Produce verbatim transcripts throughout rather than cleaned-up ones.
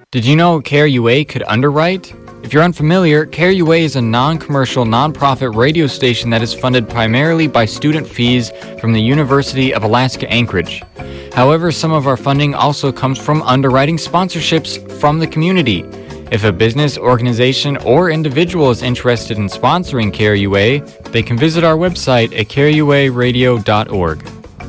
Did you know K R U A could underwrite? If you're unfamiliar, K R U A is a non-commercial, non-profit radio station that is funded primarily by student fees from the University of Alaska Anchorage. However, some of our funding also comes from underwriting sponsorships from the community. If a business, organization, or individual is interested in sponsoring K R U A, they can visit our website at k r u a radio dot org.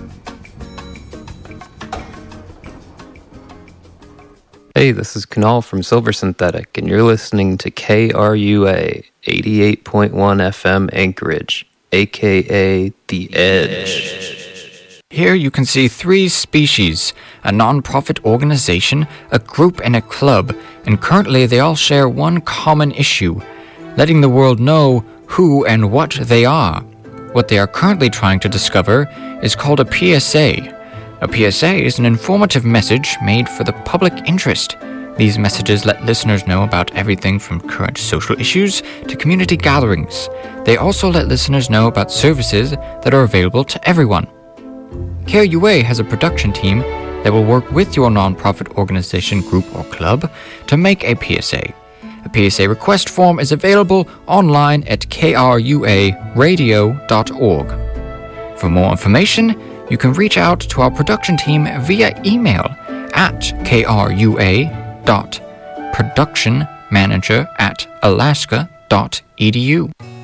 Hey, this is Kunal from Silver Synthetic, and you're listening to K R U A eighty-eight point one F M Anchorage, aka The Edge. Here you can see three species, a non-profit organization, a group, and a club, and currently they all share one common issue, letting the world know who and what they are. What they are currently trying to discover is called a P S A. A P S A is an informative message made for the public interest. These messages let listeners know about everything from current social issues to community gatherings. They also let listeners know about services that are available to everyone. K R U A has a production team that will work with your nonprofit organization, group, or club to make a P S A. A P S A request form is available online at k r u a radio dot org. For more information, you can reach out to our production team via email at k r u a dot production manager at alaska dot e d u.